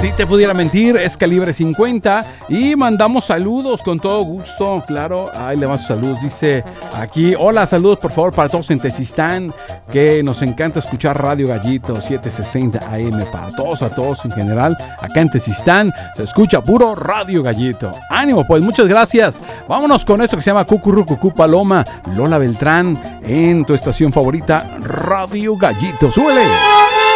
Si te pudiera mentir, es Calibre 50 y mandamos saludos con todo gusto, claro. Ahí le mando saludos, dice aquí, hola, saludos por favor para todos en Tezistán, que nos encanta escuchar Radio Gallito 760 AM, para todos, a todos en general, acá en Tezistán se escucha puro Radio Gallito. Ánimo pues, muchas gracias. Vámonos con esto que se llama Cucurrucucú Paloma, Lola Beltrán, en tu estación favorita, Radio Gallito. ¡Súbele!